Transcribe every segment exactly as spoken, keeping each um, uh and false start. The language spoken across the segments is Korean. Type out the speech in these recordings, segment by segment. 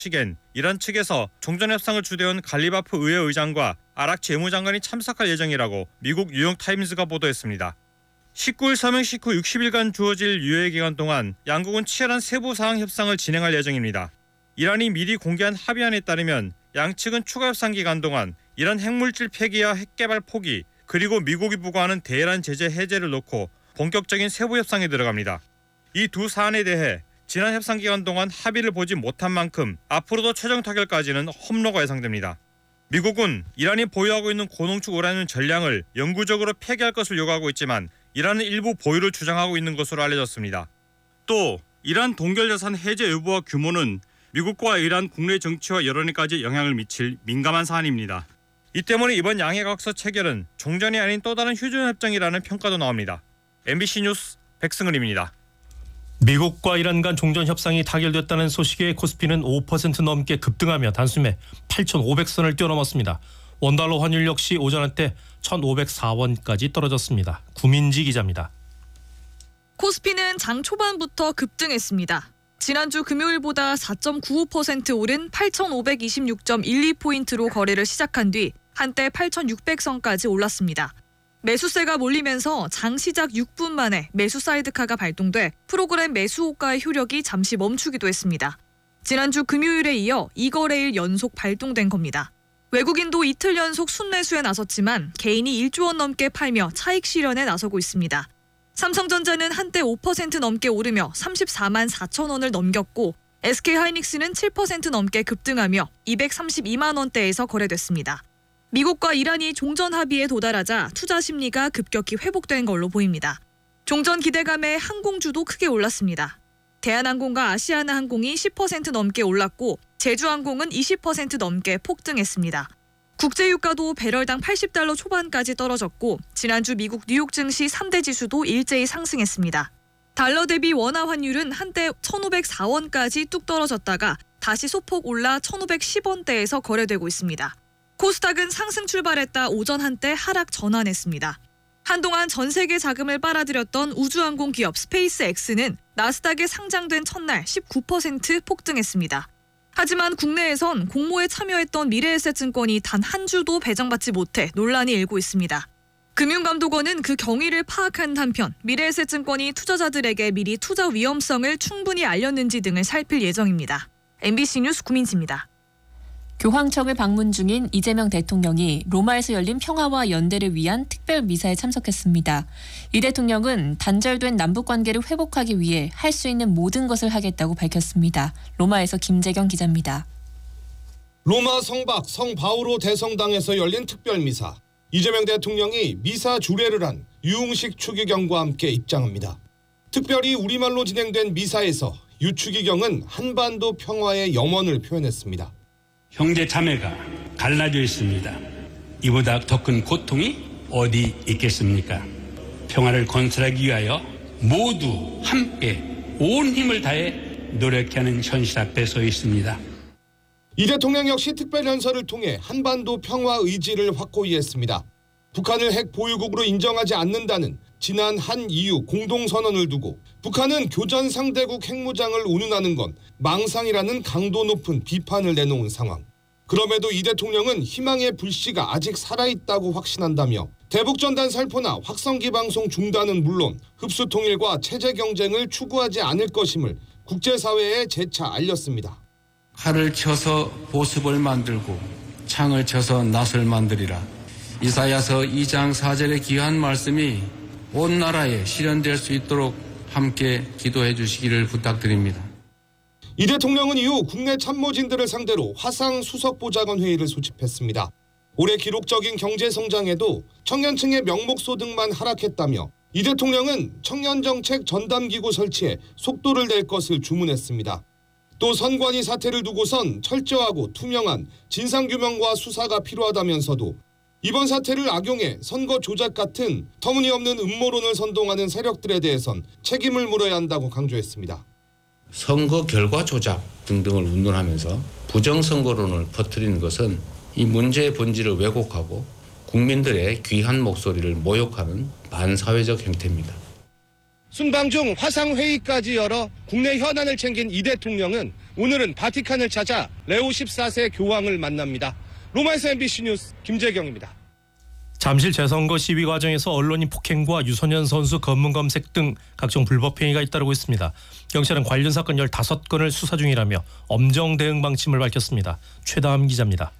시겐 이란 측에서 종전협상을 주도한 갈리바프 의회의장과 아락 재무장관이 참석할 예정이라고 미국 뉴욕타임스가 보도했습니다. 십구 일 서명 식후 육십 일간 주어질 유예 기간 동안 양국은 치열한 세부 사항 협상을 진행할 예정입니다. 이란이 미리 공개한 합의안에 따르면 양측은 추가 협상 기간 동안 이란 핵물질 폐기와 핵개발 포기 그리고 미국이 부과하는 대이란 제재 해제를 놓고 본격적인 세부 협상에 들어갑니다. 이 두 사안에 대해 지난 협상 기간 동안 합의를 보지 못한 만큼 앞으로도 최종 타결까지는 험로가 예상됩니다. 미국은 이란이 보유하고 있는 고농축 우라늄 전량을 영구적으로 폐기할 것을 요구하고 있지만 이란은 일부 보유를 주장하고 있는 것으로 알려졌습니다. 또 이란 동결자산 해제 여부와 규모는 미국과 이란 국내 정치와 여론에까지 영향을 미칠 민감한 사안입니다. 이 때문에 이번 양해각서 체결은 종전이 아닌 또 다른 휴전협정이라는 평가도 나옵니다. 엠비씨 뉴스 백승은입니다. 미국과 이란 간 종전 협상이 타결됐다는 소식에 코스피는 오 퍼센트 넘게 급등하며 단숨에 팔천오백 선을 뛰어넘었습니다. 원달러 환율 역시 오전 한때 천오백사 원까지 떨어졌습니다. 구민지 기자입니다. 코스피는 장 초반부터 급등했습니다. 지난주 금요일보다 사 점 구오 퍼센트 오른 팔천오백이십육 점 일이 포인트로 거래를 시작한 뒤 한때 팔천육백 선까지 올랐습니다. 매수세가 몰리면서 장 시작 육 분 만에 매수 사이드카가 발동돼 프로그램 매수 호가의 효력이 잠시 멈추기도 했습니다. 지난주 금요일에 이어 이 거래일 연속 발동된 겁니다. 외국인도 이틀 연속 순매수에 나섰지만 개인이 일조 원 넘게 팔며 차익 실현에 나서고 있습니다. 삼성전자는 한때 오 퍼센트 넘게 오르며 삼십사만 사천 원을 넘겼고 에스케이하이닉스는 칠 퍼센트 넘게 급등하며 이백삼십이만 원대에서 거래됐습니다. 미국과 이란이 종전 합의에 도달하자 투자 심리가 급격히 회복된 걸로 보입니다. 종전 기대감에 항공주도 크게 올랐습니다. 대한항공과 아시아나항공이 십 퍼센트 넘게 올랐고 제주항공은 이십 퍼센트 넘게 폭등했습니다. 국제유가도 배럴당 팔십 달러 초반까지 떨어졌고 지난주 미국 뉴욕 증시 삼 대 지수도 일제히 상승했습니다. 달러 대비 원화 환율은 한때 천오백사 원까지 뚝 떨어졌다가 다시 소폭 올라 천오백십 원대에서 거래되고 있습니다. 코스닥은 상승 출발했다 오전 한때 하락 전환했습니다. 한동안 전 세계 자금을 빨아들였던 우주항공 기업 스페이스X는 나스닥에 상장된 첫날 십구 퍼센트 폭등했습니다. 하지만 국내에선 공모에 참여했던 미래에셋증권이 단 한 주도 배정받지 못해 논란이 일고 있습니다. 금융감독원은 그 경위를 파악한 한편 미래에셋증권이 투자자들에게 미리 투자 위험성을 충분히 알렸는지 등을 살필 예정입니다. 엠비씨 뉴스 구민지입니다. 교황청을 방문 중인 이재명 대통령이 로마에서 열린 평화와 연대를 위한 특별 미사에 참석했습니다. 이 대통령은 단절된 남북관계를 회복하기 위해 할 수 있는 모든 것을 하겠다고 밝혔습니다. 로마에서 김재경 기자입니다. 로마 성박 성바오로 대성당에서 열린 특별 미사. 이재명 대통령이 미사 주례를 한 유흥식 추기경과 함께 입장합니다. 특별히 우리말로 진행된 미사에서 유추기경은 한반도 평화의 염원을 표현했습니다. 형제 자매가 갈라져 있습니다. 이보다 더 큰 고통이 어디 있겠습니까? 평화를 건설하기 위하여 모두 함께 온 힘을 다해 노력하는 현실 앞에 서 있습니다. 이 대통령 역시 특별연설을 통해 한반도 평화 의지를 확고히 했습니다. 북한을 핵 보유국으로 인정하지 않는다는 지난 한이유 공동선언을 두고 북한은 교전 상대국 핵무장을 운운하는 건 망상이라는 강도 높은 비판을 내놓은 상황. 그럼에도 이 대통령은 희망의 불씨가 아직 살아있다고 확신한다며 대북전단 살포나 확성기 방송 중단은 물론 흡수 통일과 체제 경쟁을 추구하지 않을 것임을 국제사회에 재차 알렸습니다. 칼을 쳐서 보습을 만들고 창을 쳐서 낫을 만들이라. 이사야서 이 장 사 절의 귀한 말씀이 온 나라에 실현될 수 있도록 함께 기도해 주시기를 부탁드립니다. 이 대통령은 이후 국내 참모진들을 상대로 화상 수석보좌관 회의를 소집했습니다. 올해 기록적인 경제 성장에도 청년층의 명목소 등만 하락했다며 이 대통령은 청년정책 전담기구 설치에 속도를 낼 것을 주문했습니다. 또 선관위 사태를 두고선 철저하고 투명한 진상규명과 수사가 필요하다면서도 이번 사태를 악용해 선거 조작 같은 터무니없는 음모론을 선동하는 세력들에 대해선 책임을 물어야 한다고 강조했습니다. 선거 결과 조작 등등을 운운하면서 부정선거론을 퍼뜨리는 것은 이 문제의 본질을 왜곡하고 국민들의 귀한 목소리를 모욕하는 반사회적 행태입니다. 순방 중 화상회의까지 열어 국내 현안을 챙긴 이 대통령은 오늘은 바티칸을 찾아 레오 십사 세 교황을 만납니다. 로마에서 엠비씨 뉴스 김재경입니다. 잠실 재선거 시위 과정에서 언론인 폭행과 유소년 선수 검문 검색 등 각종 불법 행위가 잇따르고 있습니다. 경찰은 관련 사건 열다섯 건을 수사 중이라며 엄정 대응 방침을 밝혔습니다. 최다함 기자입니다.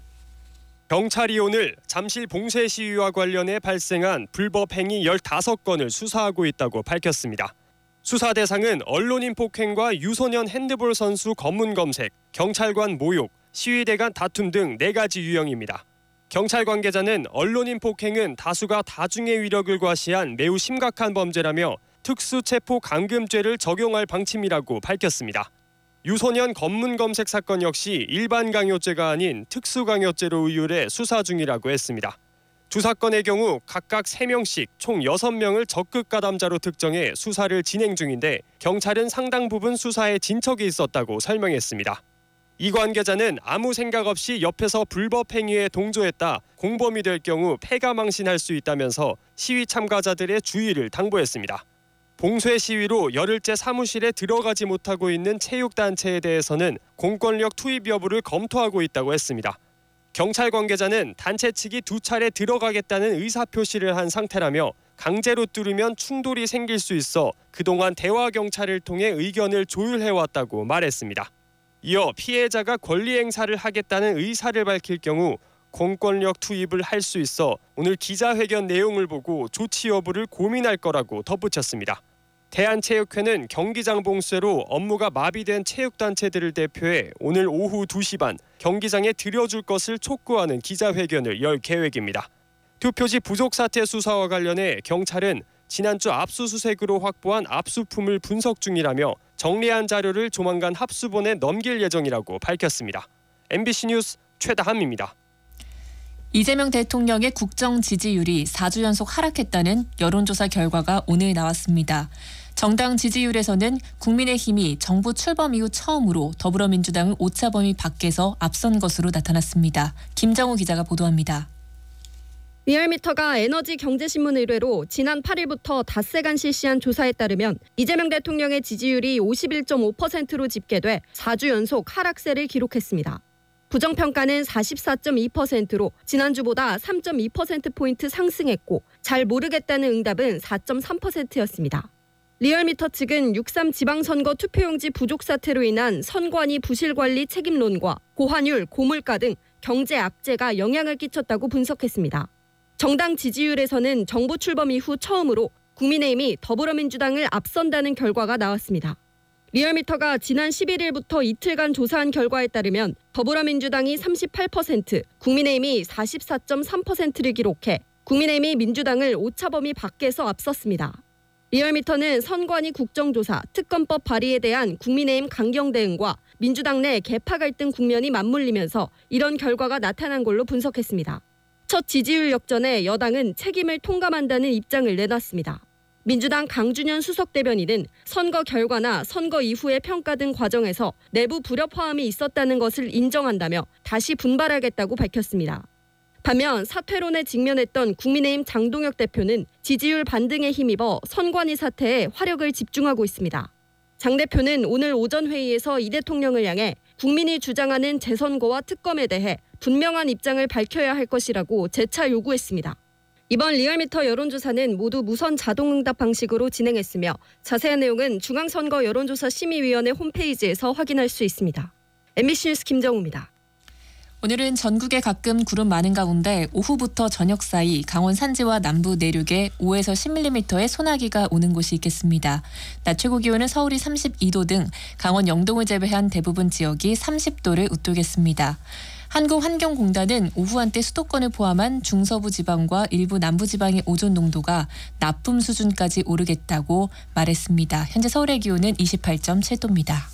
경찰이 오늘 잠실 봉쇄 시위와 관련해 발생한 불법 행위 열다섯 건을 수사하고 있다고 밝혔습니다. 수사 대상은 언론인 폭행과 유소년 핸드볼 선수 검문 검색, 경찰관 모욕, 시위대 간 다툼 등 네 가지 유형입니다. 경찰 관계자는 언론인 폭행은 다수가 다중의 위력을 과시한 매우 심각한 범죄라며 특수체포 감금죄를 적용할 방침이라고 밝혔습니다. 유소년 검문 검색 사건 역시 일반 강요죄가 아닌 특수강요죄로 의율해 수사 중이라고 했습니다. 두 사건의 경우 각각 세 명씩 총 여섯 명을 적극 가담자로 특정해 수사를 진행 중인데 경찰은 상당 부분 수사에 진척이 있었다고 설명했습니다. 이 관계자는 아무 생각 없이 옆에서 불법 행위에 동조했다, 공범이 될 경우 패가망신할 수 있다면서 시위 참가자들의 주의를 당부했습니다. 봉쇄 시위로 열흘째 사무실에 들어가지 못하고 있는 체육단체에 대해서는 공권력 투입 여부를 검토하고 있다고 했습니다. 경찰 관계자는 단체 측이 두 차례 들어가겠다는 의사표시를 한 상태라며 강제로 뚫으면 충돌이 생길 수 있어 그동안 대화 경찰을 통해 의견을 조율해왔다고 말했습니다. 이어 피해자가 권리 행사를 하겠다는 의사를 밝힐 경우 공권력 투입을 할 수 있어 오늘 기자회견 내용을 보고 조치 여부를 고민할 거라고 덧붙였습니다. 대한체육회는 경기장 봉쇄로 업무가 마비된 체육단체들을 대표해 오늘 오후 두 시 반 경기장에 들여줄 것을 촉구하는 기자회견을 열 계획입니다. 투표지 부족 사태 수사와 관련해 경찰은 지난주 압수수색으로 확보한 압수품을 분석 중이라며 정리한 자료를 조만간 합수본에 넘길 예정이라고 밝혔습니다. 엠비씨 뉴스 최다함입니다. 이재명 대통령의 국정 지지율이 사 주 연속 하락했다는 여론조사 결과가 오늘 나왔습니다. 정당 지지율에서는 국민의힘이 정부 출범 이후 처음으로 더불어민주당을 오차 범위 밖에서 앞선 것으로 나타났습니다. 김정우 기자가 보도합니다. 리얼미터가 에너지경제신문 의뢰로 지난 팔 일부터 닷새간 실시한 조사에 따르면 이재명 대통령의 지지율이 오십일 점 오 퍼센트로 집계돼 사 주 연속 하락세를 기록했습니다. 부정평가는 사십사 점 이 퍼센트로 지난주보다 삼 점 이 퍼센트포인트 상승했고 잘 모르겠다는 응답은 사 점 삼 퍼센트였습니다. 리얼미터 측은 육삼 지방선거 투표용지 부족 사태로 인한 선관위 부실관리 책임론과 고환율, 고물가 등 경제 악재가 영향을 끼쳤다고 분석했습니다. 정당 지지율에서는 정부 출범 이후 처음으로 국민의힘이 더불어민주당을 앞선다는 결과가 나왔습니다. 리얼미터가 지난 십일 일부터 이틀간 조사한 결과에 따르면 더불어민주당이 삼십팔 퍼센트, 국민의힘이 사십사 점 삼 퍼센트를 기록해 국민의힘이 민주당을 오차 범위 밖에서 앞섰습니다. 리얼미터는 선관위 국정조사, 특검법 발의에 대한 국민의힘 강경 대응과 민주당 내 계파 갈등 국면이 맞물리면서 이런 결과가 나타난 걸로 분석했습니다. 첫 지지율 역전에 여당은 책임을 통감한다는 입장을 내놨습니다. 민주당 강준현 수석대변인은 선거 결과나 선거 이후의 평가 등 과정에서 내부 불협화음이 있었다는 것을 인정한다며 다시 분발하겠다고 밝혔습니다. 반면 사퇴론에 직면했던 국민의힘 장동혁 대표는 지지율 반등에 힘입어 선관위 사태에 화력을 집중하고 있습니다. 장 대표는 오늘 오전 회의에서 이 대통령을 향해 국민이 주장하는 재선거와 특검에 대해 분명한 입장을 밝혀야 할 것이라고 재차 요구했습니다. 이번 리얼미터 여론조사는 모두 무선 자동응답 방식으로 진행했으며 자세한 내용은 중앙선거 여론조사 심의위원회 홈페이지에서 확인할 수 있습니다. 엠비씨 뉴스 김정우입니다. 오늘은 전국에 가끔 구름 많은 가운데 오후부터 저녁 사이 강원 산지와 남부 내륙에 오에서 십 밀리미터의 소나기가 오는 곳이 있겠습니다. 낮 최고 기온은 서울이 삼십이 도 등 강원 영동을 제외한 대부분 지역이 삼십 도를 웃돌겠습니다. 한국환경공단은 오후 한때 수도권을 포함한 중서부 지방과 일부 남부 지방의 오존 농도가 나쁨 수준까지 오르겠다고 말했습니다. 현재 서울의 기온은 이십팔 점 칠 도입니다.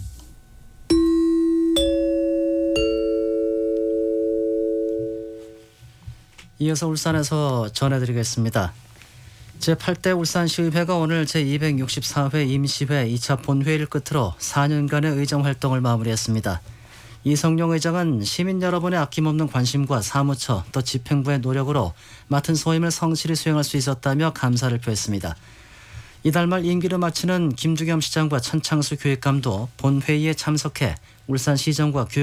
이어서 울산에서 전해드리겠습니다. 제팔 대 울산시의회가 오늘 제이백육십사 회 임시회 이 차 본회의를 끝으로 사 년간의 의정활동을 마무리했습니다. 이성용 의장은 시민 여러분의 아낌없는 관심과 사무처 또 집행부의 노력으로 맡은 소임을 성실히 수행할 수 있었다며 감사를 표했습니다. 이달 말 임기를 마치는 김두겸 시장과 천창수 교육감도 본회의에 참석해 울산시정과 교육